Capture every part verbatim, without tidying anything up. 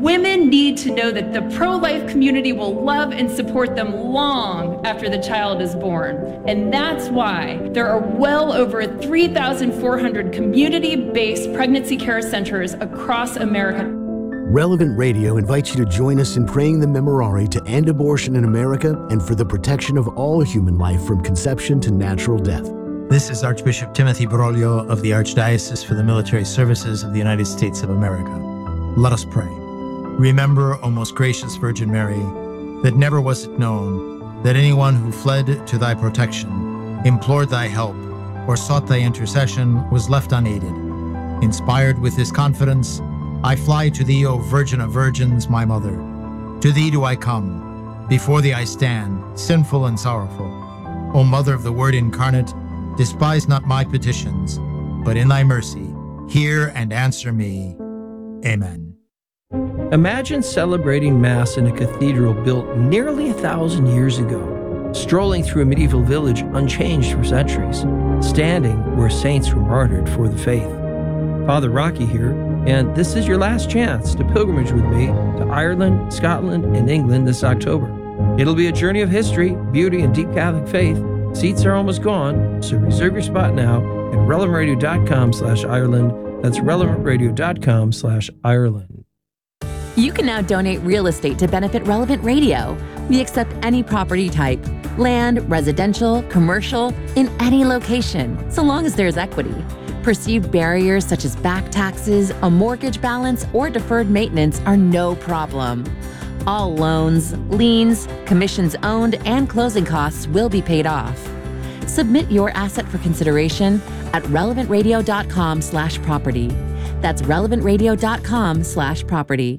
Women need to know that the pro-life community will love and support them long after the child is born. And that's why there are well over three thousand four hundred community-based pregnancy care centers across America. Relevant Radio invites you to join us in praying the Memorare to end abortion in America and for the protection of all human life from conception to natural death. This is Archbishop Timothy Broglio of the Archdiocese for the Military Services of the United States of America. Let us pray. Remember, O most gracious Virgin Mary, that never was it known that anyone who fled to thy protection, implored thy help, or sought thy intercession was left unaided. Inspired with this confidence, I fly to thee, O Virgin of Virgins, my Mother. To thee do I come. Before thee I stand, sinful and sorrowful. O Mother of the Word incarnate, despise not my petitions, but in thy mercy, hear and answer me. Amen. Imagine celebrating Mass in a cathedral built nearly a thousand years ago, strolling through a medieval village unchanged for centuries, standing where saints were martyred for the faith. Father Rocky here, and this is your last chance to pilgrimage with me to Ireland, Scotland, and England this October. It'll be a journey of history, beauty, and deep Catholic faith. Seats are almost gone, so reserve your spot now at relevantradio.com slash Ireland. That's relevantradio.com slash Ireland. You can now donate real estate to benefit Relevant Radio. We accept any property type, land, residential, commercial, in any location, so long as there's equity. Perceived barriers such as back taxes, a mortgage balance, or deferred maintenance are no problem. All loans, liens, commissions owned, and closing costs will be paid off. Submit your asset for consideration at relevantradio.com slash property. That's relevantradio.com slash property.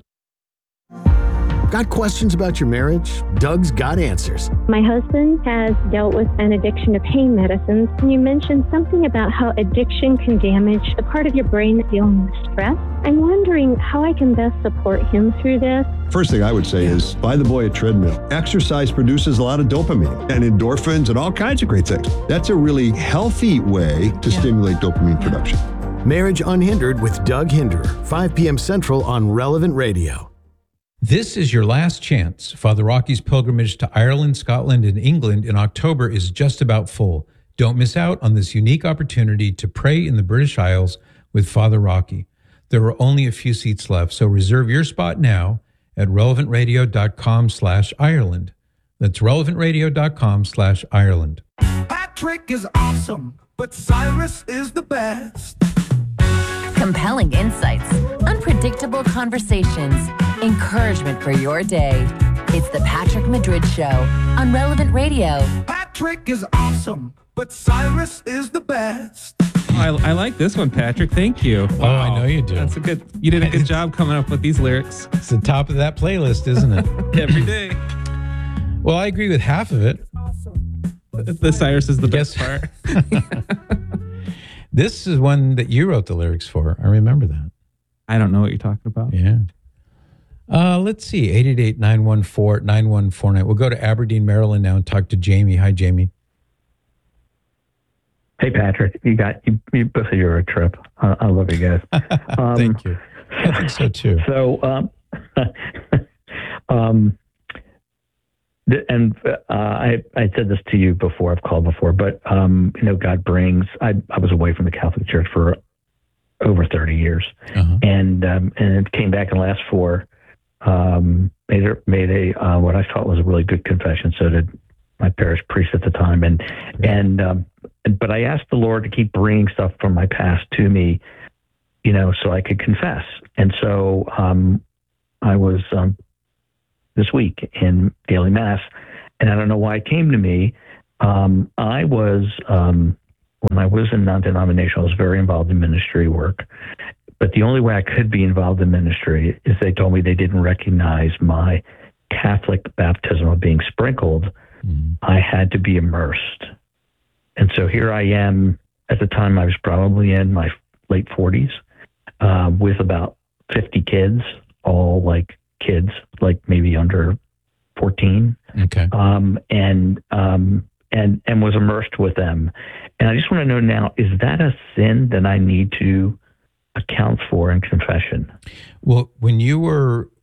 Got questions about your marriage? Doug's got answers. My husband has dealt with an addiction to pain medicines. You mentioned something about how addiction can damage the part of your brain dealing with stress. I'm wondering how I can best support him through this. First thing I would say is buy the boy a treadmill. Exercise produces a lot of dopamine and endorphins and all kinds of great things. That's a really healthy way to yeah. stimulate dopamine yeah. production. Marriage Unhindered with Doug Hinder, five p.m. Central on Relevant Radio. This is your last chance. Father Rocky's pilgrimage to Ireland, Scotland, and England in October is just about full. Don't miss out on this unique opportunity to pray in the British Isles with Father Rocky. There are only a few seats left, so reserve your spot now at relevantradio.com slash Ireland. That's relevantradio.com slash Ireland. Patrick is awesome, but Cyrus is the best. Compelling insights, unpredictable conversations, encouragement for your day. It's the Patrick Madrid Show on Relevant Radio. Patrick is awesome, but Cyrus is the best. I, I like this one, Patrick. Thank you. Oh, wow. I know you do. That's a good. You did a good job coming up with these lyrics. It's the top of that playlist, isn't it? Every day. Well, I agree with half of it. The Cyrus is the best part. This is one that you wrote the lyrics for. I remember that. I don't know what you're talking about. Yeah. Uh, let's see. eight eight eight, nine one four, nine one four nine. We'll go to Aberdeen, Maryland now and talk to Jamie. Hi, Jamie. Hey, Patrick. You got you, you both of you are a trip. I, I love you guys. Um, Thank you. I think so too. So, um, um, and uh, I I said this to you before. I've called before, but um, you know, God brings. I I was away from the Catholic Church for over thirty years, uh-huh. and um, and it came back in the last four. Um, made a, made a uh, what I thought was a really good confession. So did my parish priest at the time, and yeah. and um, but I asked the Lord to keep bringing stuff from my past to me, you know, so I could confess. And so um, I was um, this week in daily mass, and I don't know why it came to me. Um, I was um, when I was in non-denominational, I was very involved in ministry work. But the only way I could be involved in ministry is they told me they didn't recognize my Catholic baptism of being sprinkled. Mm-hmm. I had to be immersed. And so here I am. At the time, I was probably in my late forties uh, with about fifty kids, all like kids, like maybe under fourteen. Okay. Um, and, um, and, and was immersed with them. And I just want to know now, is that a sin that I need to account for in confession? Well, when you were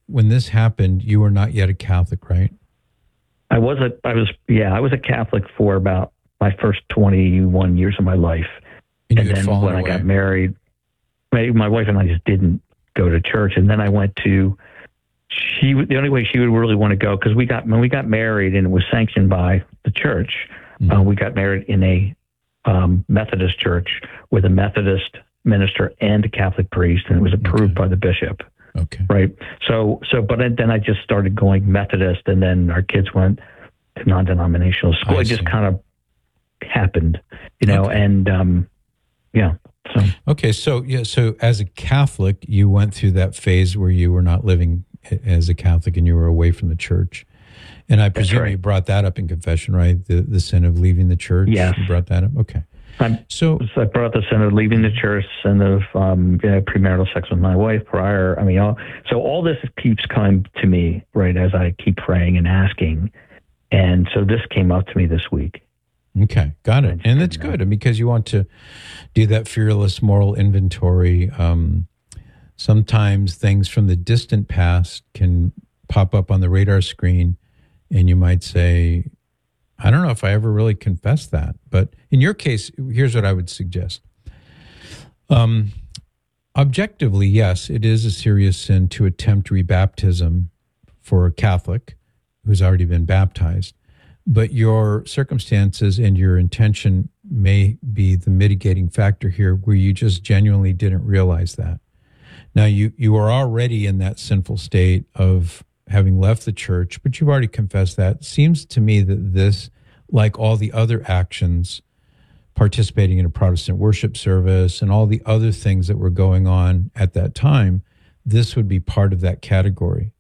when this happened, you were not yet a Catholic, right? I was a, I was, yeah, I was a Catholic for about my first twenty-one years of my life. And, and then when away. I got married, my, my wife and I just didn't go to church. And then I went to, she, the only way she would really want to go, because we got, when we got married and it was sanctioned by the church, mm-hmm. uh, we got married in a um, Methodist church with a Methodist minister and a Catholic priest, and it was approved okay. by the bishop. Okay. Right. So, so, but then I just started going Methodist, and then our kids went to non-denominational school. I it see. just kind of happened, you know, okay. and, um, yeah. So. Okay. So, yeah. So as a Catholic, you went through that phase where you were not living as a Catholic and you were away from the church. And I presume right. you brought that up in confession, right? The the sin of leaving the church. Yes. You brought that up. Okay. I'm, so, so I brought the sin of leaving the church, sin of um, you know, premarital sex with my wife prior. I mean, all, so all this keeps coming to me, right, as I keep praying and asking. And so this came up to me this week. Okay, got it. And that's good because you want to do that fearless moral inventory. Um, sometimes things from the distant past can pop up on the radar screen, and you might say, I don't know if I ever really confessed that. But in your case, here's what I would suggest. Um, objectively, yes, it is a serious sin to attempt rebaptism for a Catholic who's already been baptized. But your circumstances and your intention may be the mitigating factor here where you just genuinely didn't realize that. Now, you, you are already in that sinful state of having left the church, but you've already confessed that. It seems to me that this, like all the other actions, participating in a Protestant worship service and all the other things that were going on at that time, this would be part of that category.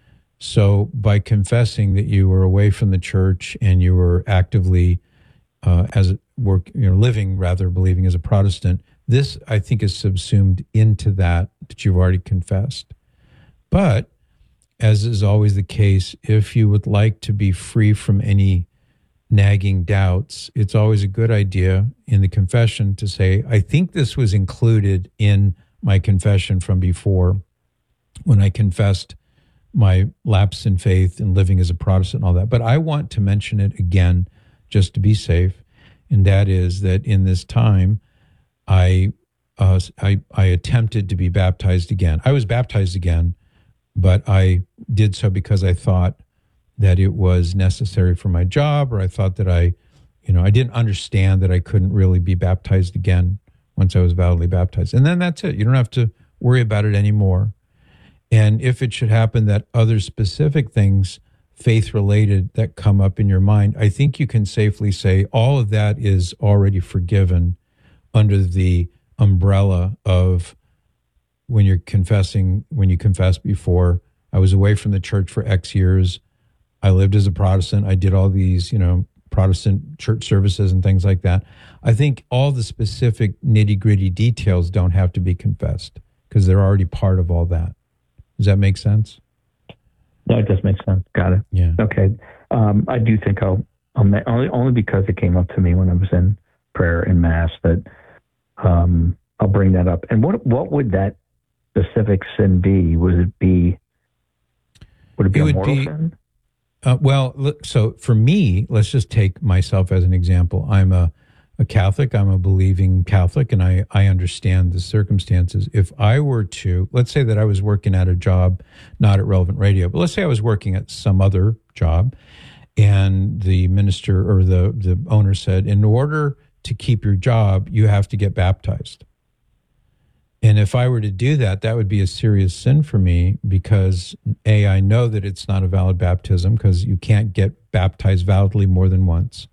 So by confessing that you were away from the church and you were actively uh, as work, you know, living rather believing as a Protestant, this I think is subsumed into that that you've already confessed. But as is always the case, if you would like to be free from any nagging doubts, it's always a good idea in the confession to say, I think this was included in my confession from before when I confessed my lapse in faith and living as a Protestant and all that. But I want to mention it again just to be safe. And that is that in this time, I, uh, I, I attempted to be baptized again. I was baptized again, but I did so because I thought that it was necessary for my job, or I thought that I, you know, I didn't understand that I couldn't really be baptized again once I was validly baptized. And then that's it. You don't have to worry about it anymore. And if it should happen that other specific things, faith-related, that come up in your mind, I think you can safely say all of that is already forgiven under the umbrella of when you're confessing, when you confessed before, I was away from the church for X years. I lived as a Protestant. I did all these, you know, Protestant church services and things like that. I think all the specific nitty-gritty details don't have to be confessed because they're already part of all that. Does that make sense? No, it does make sense. Got it. Yeah. Okay. Um, I do think I'll, I'll only, only because it came up to me when I was in prayer and mass that um, I'll bring that up. And what what would that specific sin be? Would it be, would it be it a mortal be, sin? Uh, well, so for me, let's just take myself as an example. I'm a, a Catholic. I'm a believing Catholic, and I, I understand the circumstances. If I were to, let's say that I was working at a job, not at Relevant Radio, but let's say I was working at some other job, and the minister or the, the owner said, in order to keep your job, you have to get baptized. And if I were to do that, that would be a serious sin for me because, A, I know that it's not a valid baptism because you can't get baptized validly more than once.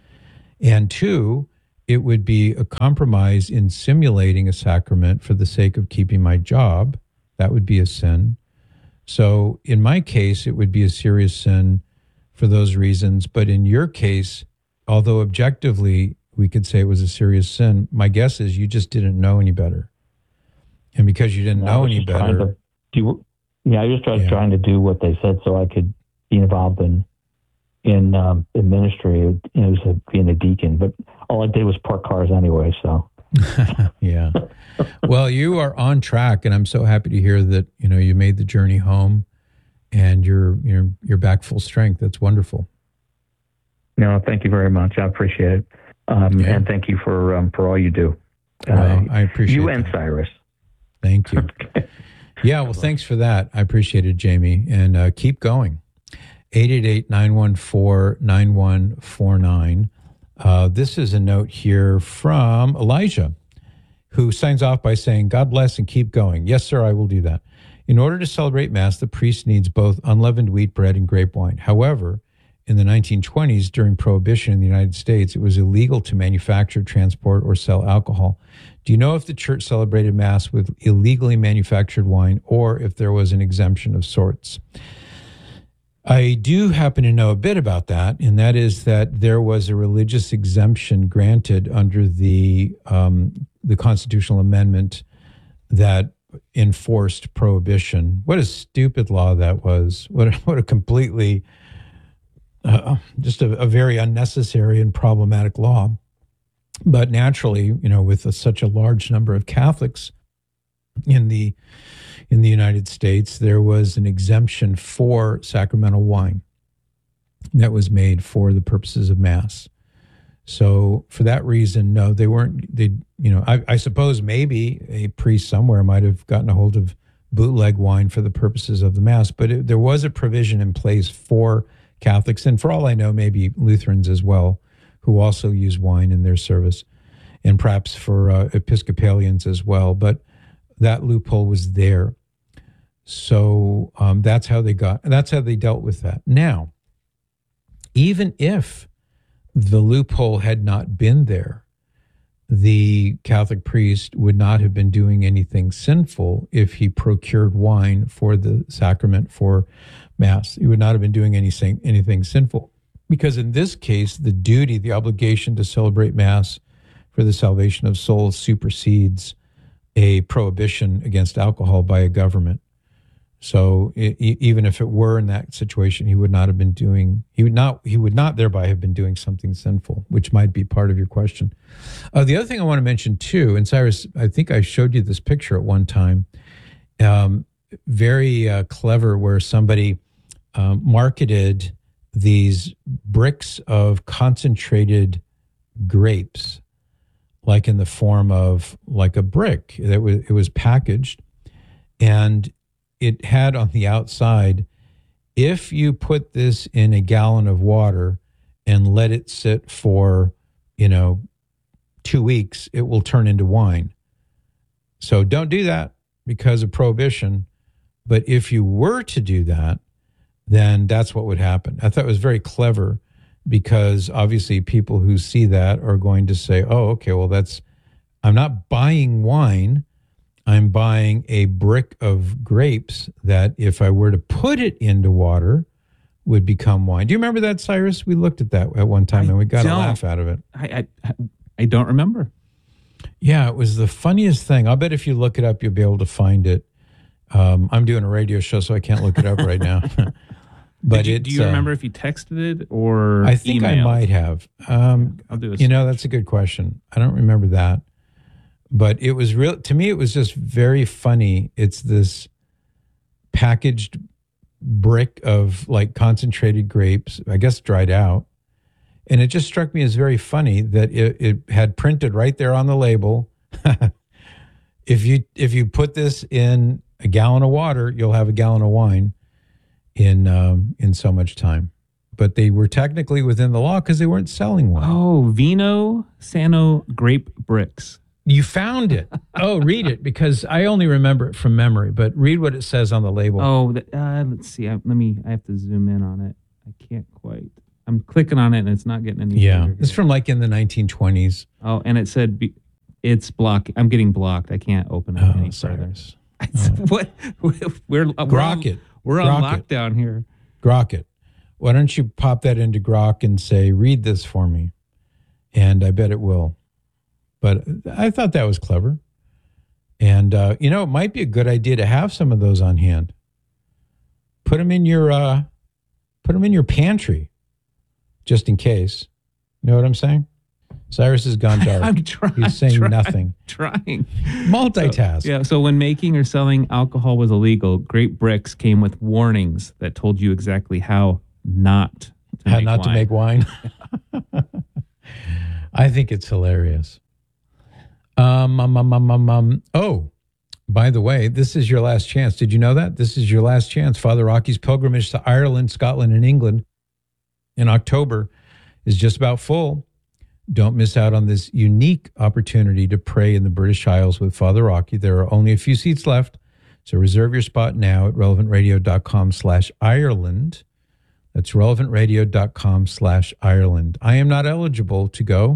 And two, it would be a compromise in simulating a sacrament for the sake of keeping my job. That would be a sin. So in my case, it would be a serious sin for those reasons. But in your case, although objectively we could say it was a serious sin, my guess is you just didn't know any better. And because you didn't no, know any better. Do, yeah, I just was yeah. trying to do what they said so I could be involved in in um, in ministry. You know, it was a, being a deacon, but all I did was park cars anyway. So, yeah. Well, you are on track, and I'm so happy to hear that you know you made the journey home, and you're you're you're back full strength. That's wonderful. No, thank you very much. I appreciate it, um, Yeah. and thank you for um, for all you do. Well, I appreciate you and that. Cyrus. Thank you. Yeah, well, thanks for that. I appreciate it, Jamie, and uh, keep going. eight eight eight, nine one four, nine one four nine. Uh, this is a note here from Elijah, who signs off by saying, God bless and keep going. Yes, sir, I will do that. In order to celebrate Mass, the priest needs both unleavened wheat bread and grape wine. However, in the nineteen twenties, during Prohibition in the United States, it was illegal to manufacture, transport, or sell alcohol. Do you know if the church celebrated Mass with illegally manufactured wine or if there was an exemption of sorts? I do happen to know a bit about that, and that is that there was a religious exemption granted under the um, the constitutional amendment that enforced prohibition. What a stupid law that was! What a, what a completely uh, just a, a very unnecessary and problematic law. But naturally, you know, with a, such a large number of Catholics in the in the United States, there was an exemption for sacramental wine that was made for the purposes of Mass. So for that reason, no, they weren't, they, you know, I, I suppose maybe a priest somewhere might have gotten a hold of bootleg wine for the purposes of the Mass, but it, there was a provision in place for Catholics, and for all I know, maybe Lutherans as well, who also use wine in their service, and perhaps for uh, Episcopalians as well. But that loophole was there. So um, that's how they got, that's how they dealt with that. Now, even if the loophole had not been there, the Catholic priest would not have been doing anything sinful if he procured wine for the sacrament for Mass. He would not have been doing anything, anything sinful. Because in this case, the duty, the obligation to celebrate Mass for the salvation of souls supersedes a prohibition against alcohol by a government. So it, even if it were in that situation, he would not have been doing, he would not, he would not thereby have been doing something sinful, which might be part of your question. Uh, the other thing I want to mention too, and Cyrus, I think I showed you this picture at one time, um, very uh, clever, where somebody um, marketed these bricks of concentrated grapes, like in the form of like a brick. It was, it was packaged, and it had on the outside, if you put this in a gallon of water and let it sit for, you know, two weeks, it will turn into wine. So don't do that because of prohibition. But if you were to do that, then that's what would happen. I thought it was very clever, because obviously people who see that are going to say, oh, okay, well, that's, I'm not buying wine. I'm buying a brick of grapes that if I were to put it into water would become wine. Do you remember that, Cyrus? We looked at that at one time I and we got a laugh out of it. I, I I don't remember. Yeah, it was the funniest thing. I'll bet if you look it up, you'll be able to find it. Um, I'm doing a radio show, so I can't look it up right now. But you, do you uh, remember if you texted it or I think emailed? I might have. Um, I'll do a you know, that's a good question. I don't remember that. But it was real, to me, it was just very funny. It's this packaged brick of like concentrated grapes, I guess dried out. And it just struck me as very funny that it, it had printed right there on the label. if you if you put this in a gallon of water, you'll have a gallon of wine in um, in so much time. But they were technically within the law because they weren't selling wine. Oh, Vino Sano grape bricks. You found it. Oh, read it, because I only remember it from memory, but read what it says on the label. Oh, the, uh, let's see. I, let me, I have to zoom in on it. I can't quite. I'm clicking on it and it's not getting any Yeah, bigger. it's from like in the nineteen twenties. Oh, and it said be, it's blocked. I'm getting blocked. I can't open it Oh, any Cyrus. further. Oh. What? We're, we're, Grok it. We're on Grok it. lockdown here. Grok it. Why don't you pop that into Grok and say, read this for me? And I bet it will. But I thought that was clever. And, uh, you know, it might be a good idea to have some of those on hand. Put them in your, uh, put them in your pantry, just in case. You know what I'm saying? Cyrus has gone dark. I'm trying. He's saying trying, nothing. Trying. Multitask. So, yeah. So when making or selling alcohol was illegal, Great Bricks came with warnings that told you exactly how not to How make not wine. to make wine. I think it's hilarious. Um, um, um, um, um, um, oh, by the way, this is your last chance. Did you know that? This is your last chance. Father Rocky's pilgrimage to Ireland, Scotland, and England in October is just about full. Don't miss out on this unique opportunity to pray in the British Isles with Father Rocky. There are only a few seats left, so reserve your spot now at relevantradio.com slash Ireland. That's relevantradio.com slash Ireland. I am not eligible to go.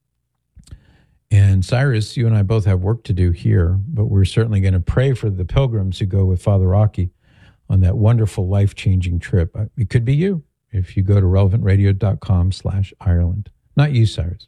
And Cyrus, you and I both have work to do here, but we're certainly going to pray for the pilgrims who go with Father Rocky on that wonderful life-changing trip. It could be you if you go to relevantradio.com slash Ireland. Not you, Cyrus.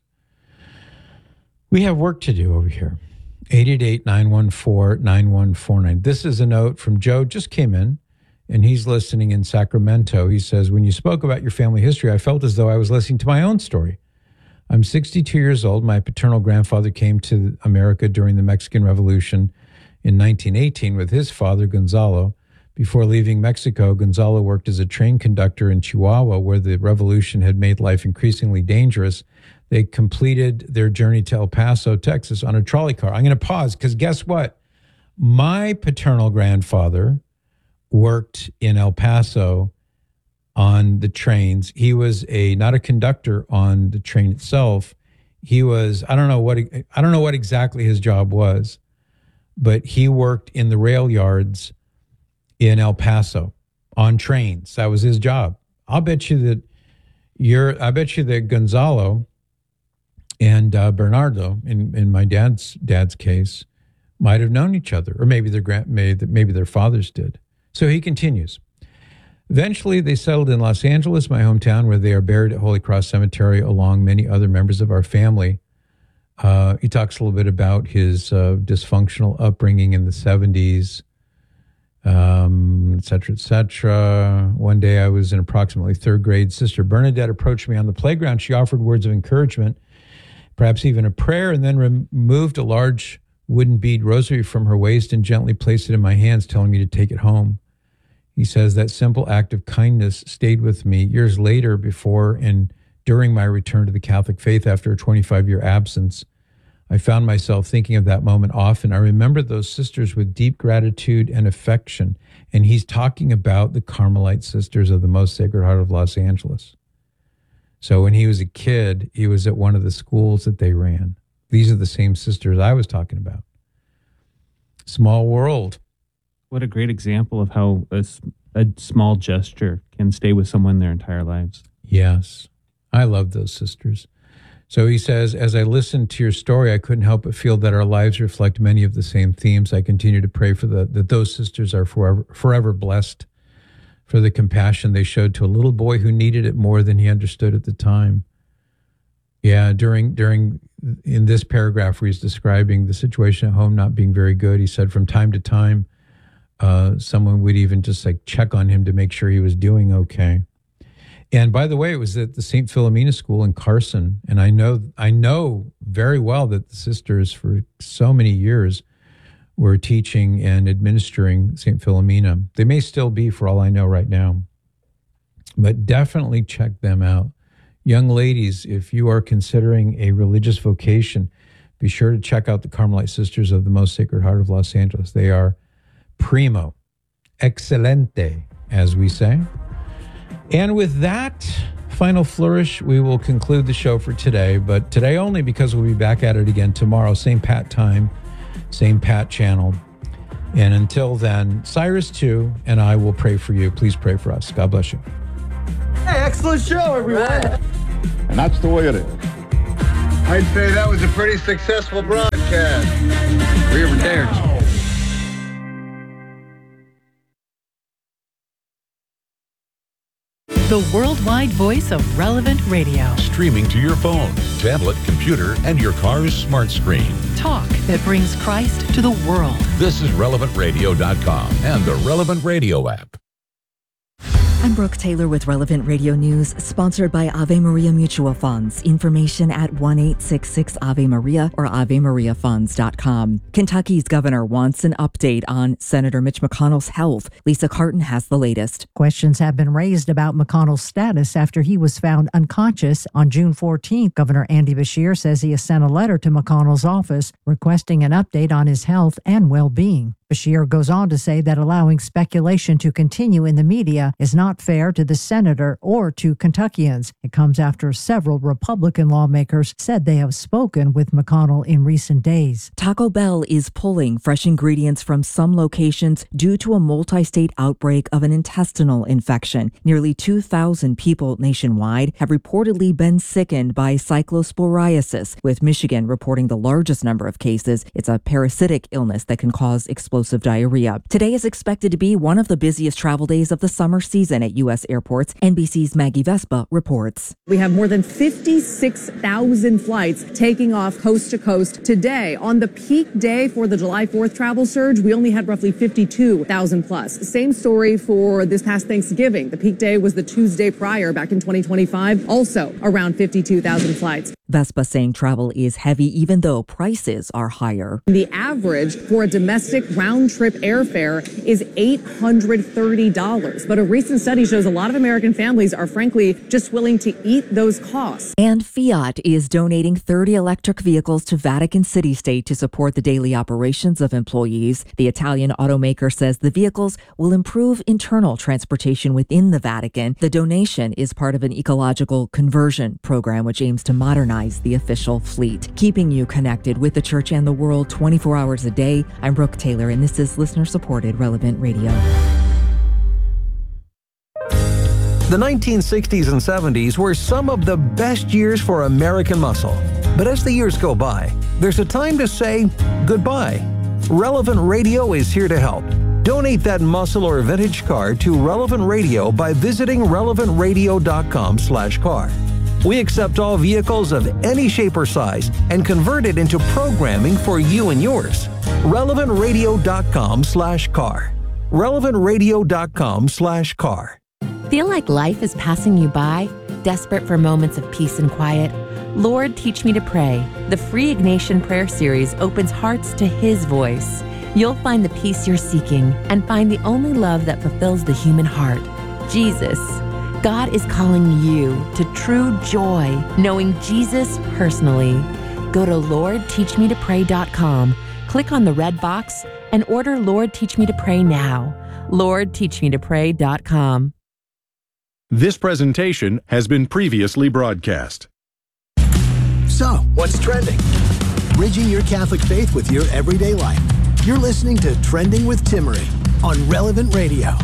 We have work to do over here. eight eight eight, nine one four, nine one four nine. This is a note from Joe, just came in, and he's listening in Sacramento. He says, when you spoke about your family history, I felt as though I was listening to my own story. I'm sixty-two years old. My paternal grandfather came to America during the Mexican Revolution in nineteen eighteen with his father, Gonzalo. Before leaving Mexico, Gonzalo worked as a train conductor in Chihuahua, where the revolution had made life increasingly dangerous. They completed their journey to El Paso, Texas on a trolley car. I'm going to pause because guess what? My paternal grandfather worked in El Paso on the trains. He was a not a conductor on the train itself. He was, I don't know what I don't know what exactly his job was, but he worked in the rail yards in El Paso on trains. That was his job. I'll bet you that you're, I bet you that Gonzalo and uh, Bernardo, in, in my dad's dad's case, might have known each other, or maybe their grand, maybe, maybe their fathers did. So he continues. Eventually, they settled in Los Angeles, my hometown, where they are buried at Holy Cross Cemetery, along many other members of our family. Uh, he talks a little bit about his uh, dysfunctional upbringing in the seventies. Um, et cetera, et cetera. One day I was in approximately third grade. Sister Bernadette approached me on the playground. She offered words of encouragement, perhaps even a prayer, and then removed a large wooden bead rosary from her waist and gently placed it in my hands, telling me to take it home. He says that simple act of kindness stayed with me years later, before and during my return to the Catholic faith after a twenty-five-year absence. I found myself thinking of that moment often. I remember those sisters with deep gratitude and affection. And he's talking about the Carmelite Sisters of the Most Sacred Heart of Los Angeles. So when he was a kid, he was at one of the schools that they ran. These are the same sisters I was talking about. Small world. What a great example of how a, a small gesture can stay with someone their entire lives. Yes. I love those sisters. So he says, as I listened to your story, I couldn't help but feel that our lives reflect many of the same themes. I continue to pray for the, that those sisters are forever, forever blessed for the compassion they showed to a little boy who needed it more than he understood at the time. Yeah, during, during in this paragraph where he's describing the situation at home not being very good, he said from time to time, uh, someone would even just like check on him to make sure he was doing okay. And by the way, it was at the Saint Philomena School in Carson. And I know I know very well that the sisters for so many years were teaching and administering Saint Philomena. They may still be, for all I know right now. But definitely check them out. Young ladies, if you are considering a religious vocation, be sure to check out the Carmelite Sisters of the Most Sacred Heart of Los Angeles. They are primo, excelente, as we say. And with that final flourish, we will conclude the show for today, but today only because we'll be back at it again tomorrow, same Pat time, same Pat channel. And until then, Cyrus too, and I will pray for you. Please pray for us. God bless you. Hey, excellent show, everyone. And that's the way it is. I'd say that was a pretty successful broadcast. We were there. The worldwide voice of Relevant Radio. Streaming to your phone, tablet, computer, and your car's smart screen. Talk that brings Christ to the world. This is relevant radio dot com and the Relevant Radio app. I'm Brooke Taylor with Relevant Radio News, sponsored by Ave Maria Mutual Funds. Information at one eight six six Ave Maria or ave maria funds dot com. Kentucky's governor wants an update on Senator Mitch McConnell's health. Lisa Carton has the latest. Questions have been raised about McConnell's status after he was found unconscious on June fourteenth. Governor Andy Beshear says he has sent a letter to McConnell's office requesting an update on his health and well-being. Beshear goes on to say that allowing speculation to continue in the media is not fair to the senator or to Kentuckians. It comes after several Republican lawmakers said they have spoken with McConnell in recent days. Taco Bell is pulling fresh ingredients from some locations due to a multi-state outbreak of an intestinal infection. Nearly two thousand people nationwide have reportedly been sickened by cyclosporiasis, with Michigan reporting the largest number of cases. It's a parasitic illness that can cause explosive diarrhea. Today is expected to be one of the busiest travel days of the summer season at U S airports. N B C's Maggie Vespa reports. We have more than fifty-six thousand flights taking off coast to coast today. On the peak day for the July fourth travel surge, we only had roughly fifty-two thousand plus. Same story for this past Thanksgiving. The peak day was the Tuesday prior back in twenty twenty-five, also around fifty-two thousand flights. Vespa saying travel is heavy even though prices are higher. The average for a domestic round-trip airfare is eight hundred thirty dollars. But a recent study shows a lot of American families are frankly just willing to eat those costs. And Fiat is donating thirty electric vehicles to Vatican City State to support the daily operations of employees. The Italian automaker says the vehicles will improve internal transportation within the Vatican. The donation is part of an ecological conversion program which aims to modernize the official fleet. Keeping you connected with the church and the world twenty-four hours a day, I'm Brooke Taylor, and this is listener-supported Relevant Radio. The nineteen sixties and seventies were some of the best years for American muscle. But as the years go by, there's a time to say goodbye. Relevant Radio is here to help. Donate that muscle or vintage car to Relevant Radio by visiting relevant radio dot com slash car. We accept all vehicles of any shape or size and convert it into programming for you and yours. relevant radio dot com slash car. relevant radio dot com slash car. Feel like life is passing you by? Desperate for moments of peace and quiet? Lord, Teach Me to Pray. The free Ignatian Prayer Series opens hearts to His voice. You'll find the peace you're seeking and find the only love that fulfills the human heart, Jesus. God is calling you to true joy, knowing Jesus personally. Go to lord teach me to pray dot com, click on the red box, and order Lord Teach Me to Pray now. lord teach me to pray dot com. This presentation has been previously broadcast. So, what's trending? Bridging your Catholic faith with your everyday life. You're listening to Trending with Timmerie on Relevant Radio.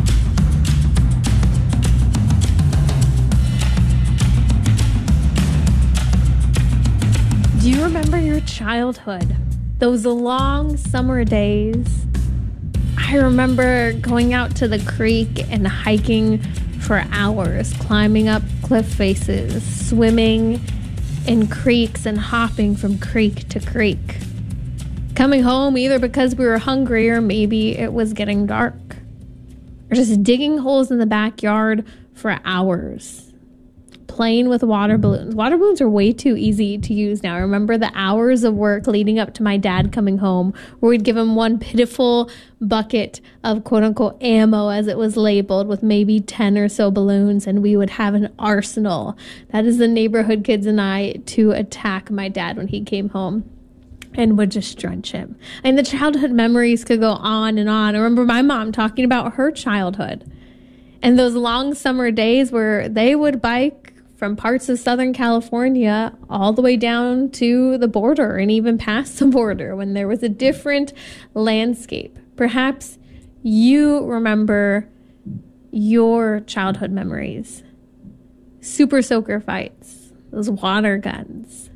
Do you remember your childhood? Those long summer days? I remember going out to the creek and hiking for hours, climbing up cliff faces, swimming in creeks and hopping from creek to creek. Coming home either because we were hungry or maybe it was getting dark. Or just digging holes in the backyard for hours. Playing with water balloons. Water balloons are way too easy to use now. I remember the hours of work leading up to my dad coming home where we'd give him one pitiful bucket of quote unquote ammo as it was labeled with maybe ten or so balloons, and we would have an arsenal. That is the neighborhood kids and I to attack my dad when he came home and would just drench him. And the childhood memories could go on and on. I remember my mom talking about her childhood and those long summer days where they would bike from parts of Southern California all the way down to the border and even past the border when there was a different landscape. Perhaps you remember your childhood memories. Super soaker fights, those water guns,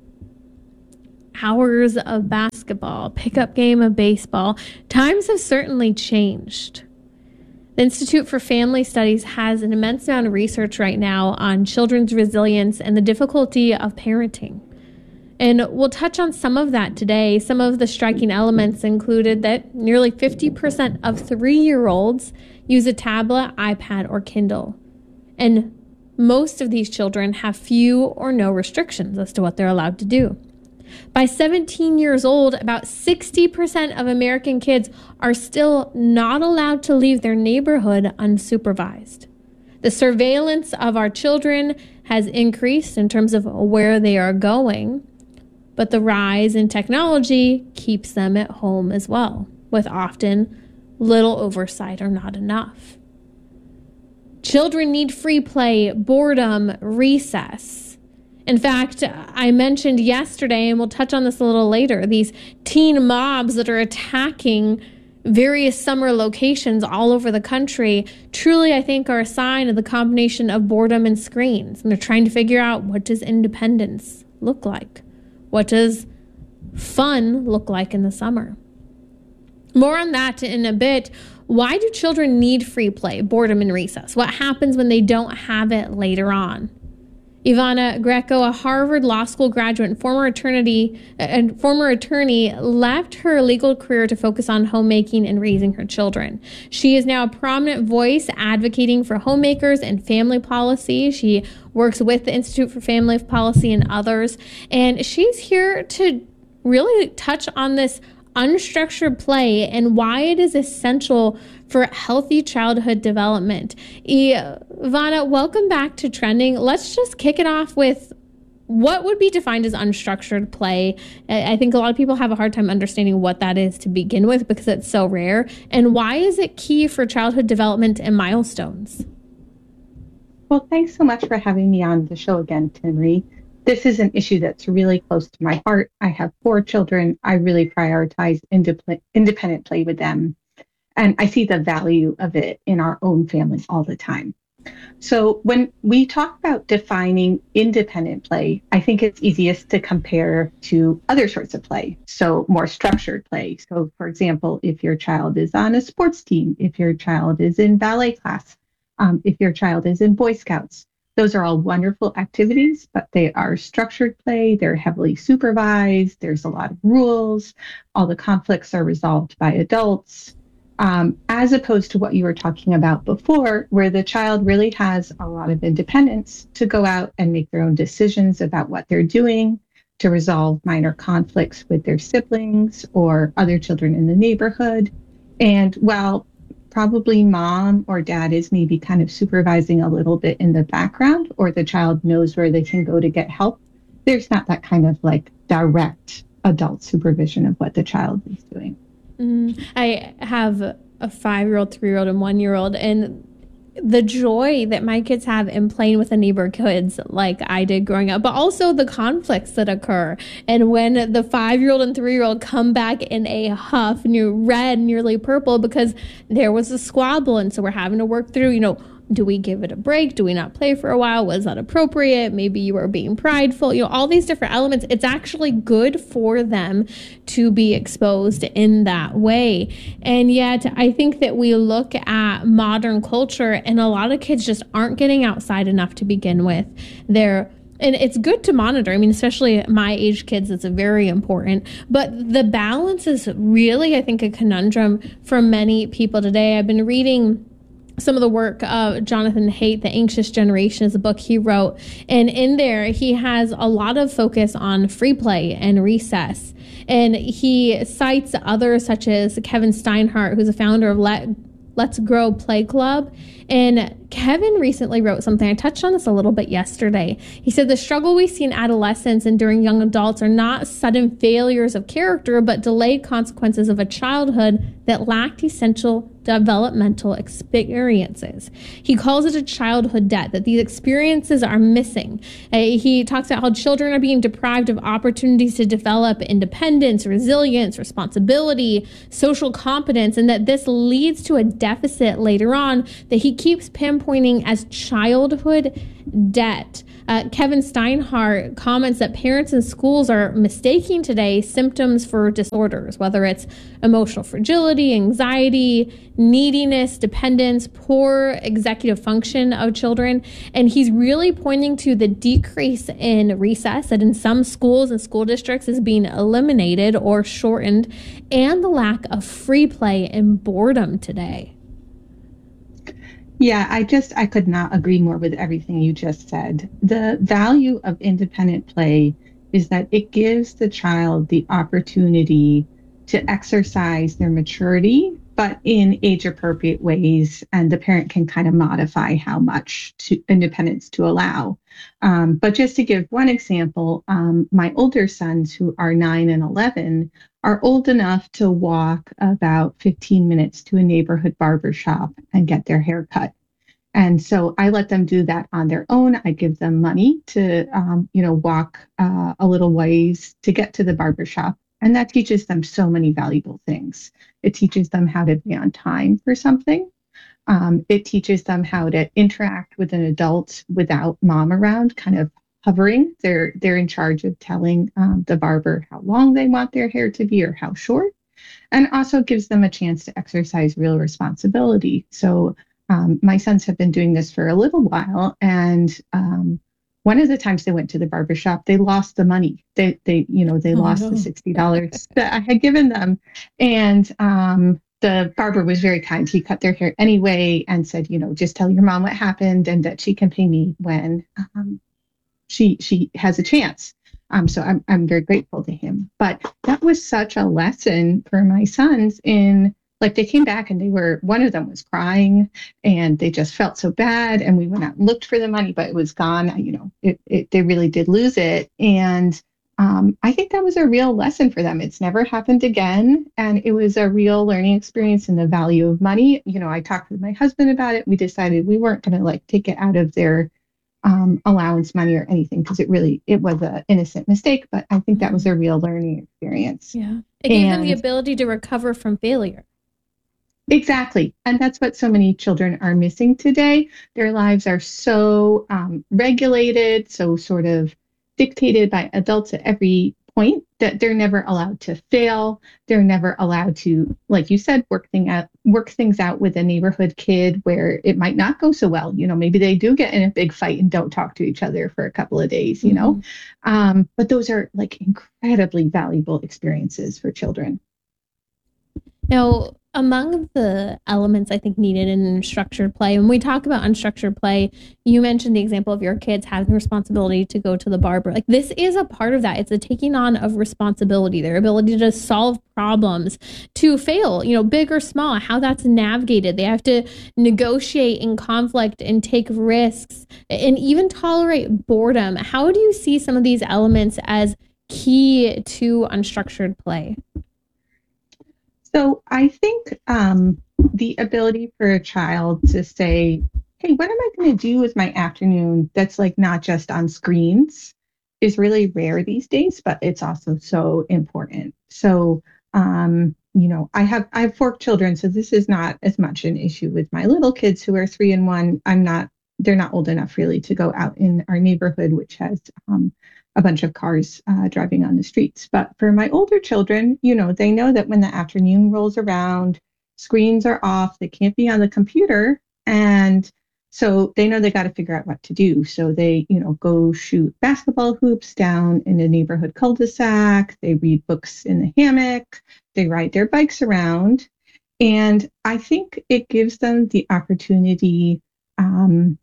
hours of basketball, pickup game of baseball. Times have certainly changed. The Institute for Family Studies has an immense amount of research right now on children's resilience and the difficulty of parenting. And we'll touch on some of that today. Some of the striking elements included that nearly fifty percent of three-year-olds use a tablet, iPad, or Kindle. And most of these children have few or no restrictions as to what they're allowed to do. By seventeen years old, about sixty percent of American kids are still not allowed to leave their neighborhood unsupervised. The surveillance of our children has increased in terms of where they are going, but the rise in technology keeps them at home as well, with often little oversight or not enough. Children need free play, boredom, recess. In fact, I mentioned yesterday, and we'll touch on this a little later, these teen mobs that are attacking various summer locations all over the country truly, I think, are a sign of the combination of boredom and screens. And they're trying to figure out, what does independence look like? What does fun look like in the summer? More on that in a bit. Why do children need free play, boredom, and recess? What happens when they don't have it later on? Ivana Greco, a Harvard Law School graduate and former attorney, and former attorney, left her legal career to focus on homemaking and raising her children. She is now a prominent voice advocating for homemakers and family policy. She works with the Institute for Family Policy and others, and she's here to really touch on this unstructured play and why it is essential for healthy childhood development. Ivana, welcome back to Trending. Let's just kick it off with what would be defined as unstructured play. I think a lot of people have a hard time understanding what that is to begin with because it's so rare. And why is it key for childhood development and milestones? Well, thanks so much for having me on the show again, Timmerie. This is an issue that's really close to my heart. I have four children. I really prioritize indep- independent play with them. And I see the value of it in our own families all the time. So when we talk about defining independent play, I think it's easiest to compare to other sorts of play. So more structured play. So for example, if your child is on a sports team, if your child is in ballet class, um, if your child is in Boy Scouts, those are all wonderful activities, but they are structured play. They're heavily supervised. There's a lot of rules. All the conflicts are resolved by adults, um, as opposed to what you were talking about before, where the child really has a lot of independence to go out and make their own decisions about what they're doing, to resolve minor conflicts with their siblings or other children in the neighborhood. And while probably mom or dad is maybe kind of supervising a little bit in the background, or the child knows where they can go to get help, there's not that kind of like direct adult supervision of what the child is doing. Mm, I have a five-year-old, three-year-old, and one-year-old, and the joy that my kids have in playing with the neighbor kids like I did growing up, but also the conflicts that occur. And when the five-year-old and three-year-old come back in a huff, new red, nearly purple, because there was a squabble, and so we're having to work through, you know, do we give it a break? Do we not play for a while? Was that appropriate? Maybe you were being prideful. You know, all these different elements. It's actually good for them to be exposed in that way. And yet, I think that we look at modern culture, and a lot of kids just aren't getting outside enough to begin with. They're And it's good to monitor. I mean, especially my age kids, it's very important. But the balance is really, I think, a conundrum for many people today. I've been reading some of the work of Jonathan Haidt, The Anxious Generation, is a book he wrote. And in there, he has a lot of focus on free play and recess. And he cites others such as Kevin Steinhardt, who's a founder of Let Let's Grow Play Club. And Kevin recently wrote something. I touched on this a little bit yesterday. He said the struggle we see in adolescence and during young adults are not sudden failures of character, but delayed consequences of a childhood that lacked essential developmental experiences. He calls it a childhood debt, that these experiences are missing. Uh, he talks about how children are being deprived of opportunities to develop independence, resilience, responsibility, social competence, and that this leads to a deficit later on that he keeps pinpointing as childhood debt. Uh, Kevin Steinhardt comments that parents and schools are mistaking today symptoms for disorders, whether it's emotional fragility, anxiety, neediness, dependence, poor executive function of children. And he's really pointing to the decrease in recess that in some schools and school districts is being eliminated or shortened, and the lack of free play and boredom today. Yeah, I just, I could not agree more with everything you just said. The value of independent play is that it gives the child the opportunity to exercise their maturity, but in age appropriate ways. And the parent can kind of modify how much to, independence to allow. Um, but just to give one example, um, my older sons, who are nine and eleven, are old enough to walk about fifteen minutes to a neighborhood barber shop and get their hair cut. And so I let them do that on their own. I give them money to, um, you know, walk uh, a little ways to get to the barber shop. And that teaches them so many valuable things. It teaches them how to be on time for something. Um, it teaches them how to interact with an adult without mom around, kind of hovering. They're they're in charge of telling um, the barber how long they want their hair to be or how short, and also gives them a chance to exercise real responsibility. So um, my sons have been doing this for a little while, and um, one of the times they went to the barber shop, they lost the money. They they you know they Oh, lost no. the sixty dollars that I had given them, and um, the barber was very kind. He cut their hair anyway and said, you know, just tell your mom what happened and that she can pay me when um, she she has a chance. Um, so I'm I'm very grateful to him. But that was such a lesson for my sons in, like, they came back and they were, one of them was crying and they just felt so bad. And we went out and looked for the money, but it was gone. You know, it, it they really did lose it. And um, I think that was a real lesson for them. It's never happened again. And it was a real learning experience in the value of money. You know, I talked with my husband about it. We decided we weren't going to like take it out of their um, allowance money or anything, because it really, it was an innocent mistake. But I think that was a real learning experience. Yeah. It gave them the And- ability to recover from failure. Exactly. And that's what so many children are missing today. Their lives are so um, regulated, so sort of dictated by adults at every point, that they're never allowed to fail. They're never allowed to, like you said, work thing out, work things out with a neighborhood kid where it might not go so well. You know, maybe they do get in a big fight and don't talk to each other for a couple of days, you know. Um, but those are like incredibly valuable experiences for children. Now, among the elements I think needed in structured play, when we talk about unstructured play, you mentioned the example of your kids having the responsibility to go to the barber. Like, this is a part of that. It's a taking on of responsibility, their ability to solve problems, to fail, you know, big or small, how that's navigated. They have to negotiate in conflict and take risks and even tolerate boredom. How do you see some of these elements as key to unstructured play? So I think um, the ability for a child to say, hey, what am I going to do with my afternoon that's like not just on screens is really rare these days, but it's also so important. So, um, you know, I have I have four children, so this is not as much an issue with my little kids who are three and one. I'm not, they're not old enough really to go out in our neighborhood, which has um, a bunch of cars uh, driving on the streets. But for my older children, you know, they know that when the afternoon rolls around, screens are off, they can't be on the computer. And so they know they got to figure out what to do. So they, you know, go shoot basketball hoops down in a neighborhood cul-de-sac. They read books in the hammock. They ride their bikes around. And I think it gives them the opportunity. Um,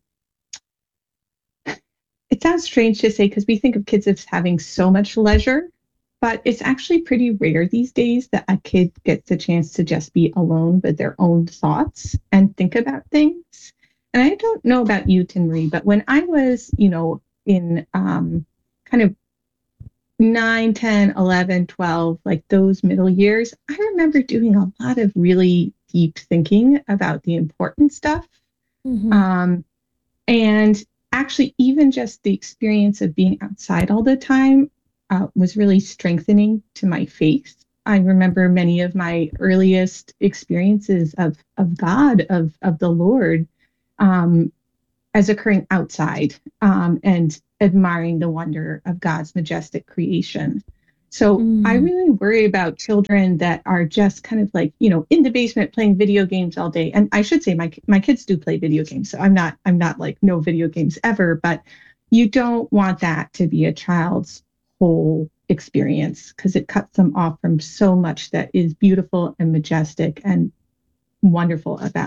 It sounds strange to say because we think of kids as having so much leisure, but it's actually pretty rare these days that a kid gets the chance to just be alone with their own thoughts and think about things. And I don't know about you, Tinmarie, but when I was, you know, in um, kind of nine, ten, eleven, twelve, like those middle years, I remember doing a lot of really deep thinking about the important stuff. Mm-hmm. Um, and actually, even just the experience of being outside all the time uh, was really strengthening to my faith. I remember many of my earliest experiences of of God, of of the Lord, um, as occurring outside um, and admiring the wonder of God's majestic creation. So Mm. I really worry about children that are just kind of like, you know, in the basement playing video games all day. And I should say my my kids do play video games. So I'm not I'm not like no video games ever, but you don't want that to be a child's whole experience because it cuts them off from so much that is beautiful and majestic and wonderful about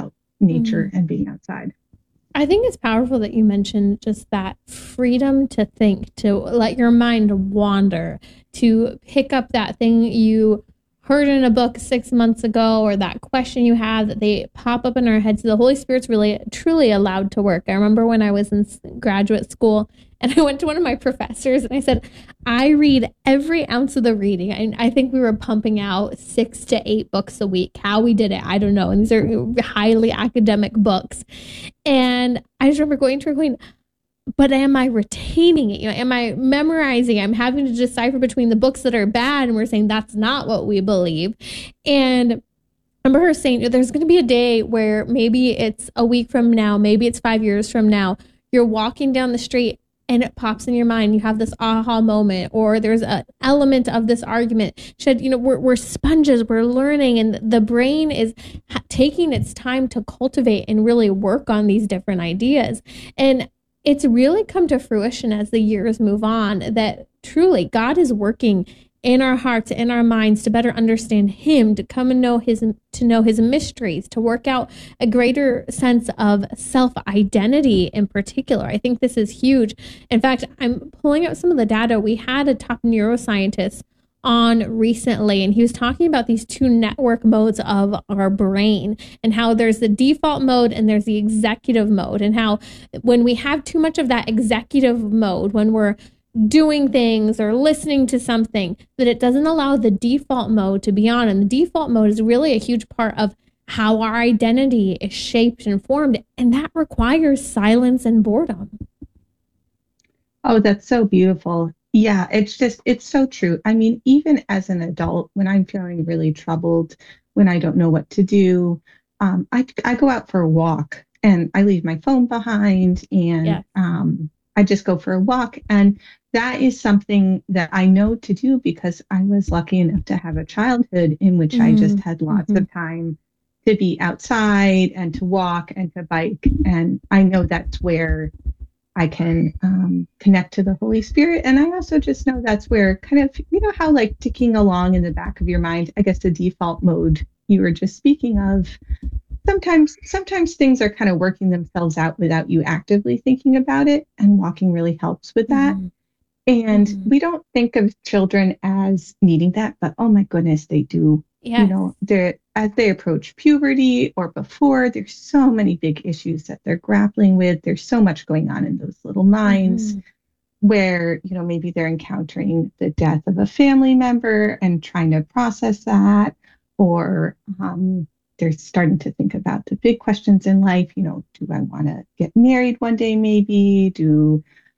nature and being outside. I think it's powerful that you mentioned just that freedom to think, to let your mind wander, to pick up that thing you heard in a book six months ago, or that question you had, that they pop up in our heads. The Holy Spirit's really truly allowed to work. I remember when I was in graduate school and I went to one of my professors and I said, I read every ounce of the reading. I, I think we were pumping out six to eight books a week. How we did it, I don't know. And these are highly academic books. And I just remember going to her going, but am I retaining it? You know, am I memorizing? I'm having to decipher between the books that are bad, and we're saying that's not what we believe. And I remember her saying, there's going to be a day where maybe it's a week from now, maybe it's five years from now, you're walking down the street and it pops in your mind. You have this aha moment, or there's an element of this argument. Should, you know, we're, we're sponges, we're learning, and the brain is ha- taking its time to cultivate and really work on these different ideas. And it's really come to fruition as the years move on that truly God is working in our hearts, in our minds, to better understand Him, to come and know His, to know His mysteries, to work out a greater sense of self-identity in particular. I think this is huge. In fact, I'm pulling out some of the data. We had a top neuroscientist on recently, and he was talking about these two network modes of our brain, and how there's the default mode and there's the executive mode, and how when we have too much of that executive mode, when we're doing things or listening to something, that it doesn't allow the default mode to be on. And the default mode is really a huge part of how our identity is shaped and formed, and that requires silence and boredom. Oh, that's so beautiful. Yeah, it's just, it's so true. I mean, even as an adult, when I'm feeling really troubled, when I don't know what to do, um, I, I go out for a walk and I leave my phone behind, and yeah. um, I just go for a walk. And that is something that I know to do because I was lucky enough to have a childhood in which mm-hmm. I just had lots mm-hmm. of time to be outside and to walk and to bike. And I know that's where I can um, connect to the Holy Spirit. And I also just know that's where kind of, you know, how like ticking along in the back of your mind, I guess the default mode you were just speaking of, sometimes, sometimes things are kind of working themselves out without you actively thinking about it. And walking really helps with that. Mm-hmm. And mm-hmm. we don't think of children as needing that, but oh my goodness, they do. Yes. You know, they're, as they approach puberty or before, there's so many big issues that they're grappling with. There's so much going on in those little minds mm-hmm. where, you know, maybe they're encountering the death of a family member and trying to process that, or um, they're starting to think about the big questions in life. You know, do I want to get married one day? Maybe do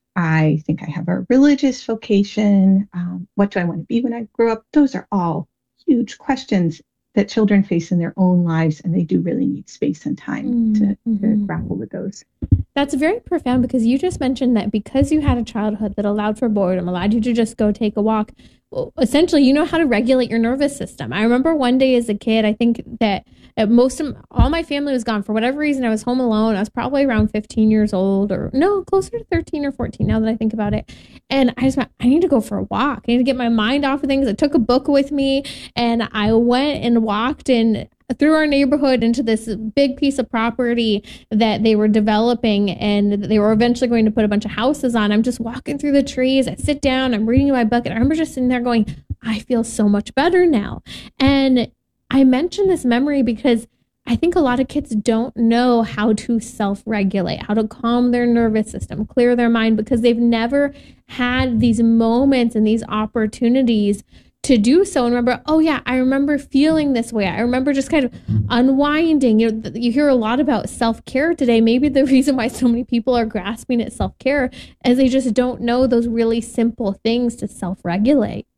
I think I have a religious vocation? Um, what do I want to be when I grow up? Those are all huge questions that children face in their own lives, and they do really need space and time mm-hmm. to, to grapple with those. That's very profound, because you just mentioned that because you had a childhood that allowed for boredom, allowed you to just go take a walk, well, essentially you know how to regulate your nervous system. I remember one day as a kid, I think that most of all my family was gone for whatever reason. I was home alone. I was probably around fifteen years old, or no, closer to thirteen or fourteen now that I think about it. And I just went, I need to go for a walk. I need to get my mind off of things. I took a book with me and I went and walked in through our neighborhood into this big piece of property that they were developing, and they were eventually going to put a bunch of houses on. I'm just walking through the trees. I sit down, I'm reading my book, and I remember just sitting there going, I feel so much better now. And I mention this memory because I think a lot of kids don't know how to self-regulate, how to calm their nervous system, clear their mind, because they've never had these moments and these opportunities to do so. And remember, oh yeah, I remember feeling this way. I remember just kind of unwinding. You know, you hear a lot about self-care today. Maybe the reason why so many people are grasping at self-care is they just don't know those really simple things to self-regulate.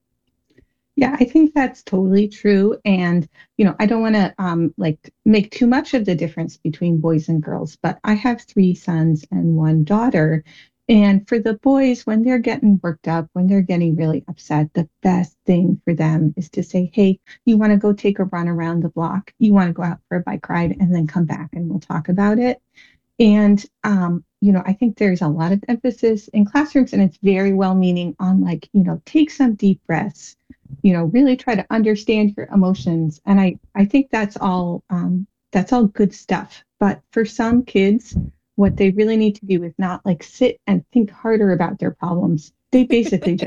Yeah, I think that's totally true. And, you know, I don't want to um, like make too much of the difference between boys and girls, but I have three sons and one daughter. And for the boys, when they're getting worked up, when they're getting really upset, the best thing for them is to say, hey, you want to go take a run around the block? You want to go out for a bike ride and then come back and we'll talk about it. And, um, you know, I think there's a lot of emphasis in classrooms, and it's very well-meaning on like, you know, take some deep breaths, you know, really try to understand your emotions. And I, I think that's all um, That's all good stuff. But for some kids, what they really need to do is not like sit and think harder about their problems. They basically just